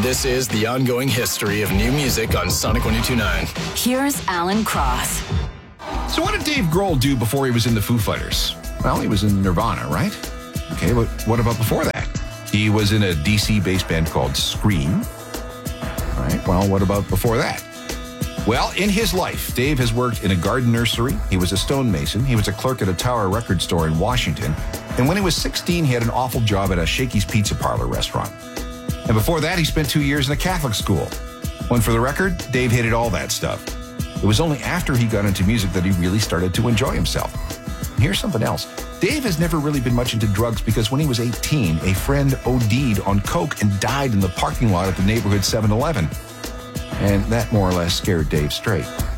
This is the ongoing history of new music on Sonic 102.9. Here's Alan Cross. So what did Dave Grohl do before he was in the Foo Fighters? Well, he was in Nirvana, right? Okay, but what about before that? He was in a DC-based band called Scream. All right, well, what about before that? Well, in his life, Dave has worked in a garden nursery. He was a stonemason. He was a clerk at a Tower record store in Washington. And when he was 16, he had an awful job at a Shakey's Pizza Parlor restaurant. And before that, he spent 2 years in a Catholic school. When, for the record, Dave hated all that stuff. It was only after he got into music that he really started to enjoy himself. And here's something else. Dave has never really been much into drugs because when he was 18, a friend OD'd on coke and died in the parking lot at the neighborhood 7-Eleven. And that more or less scared Dave straight.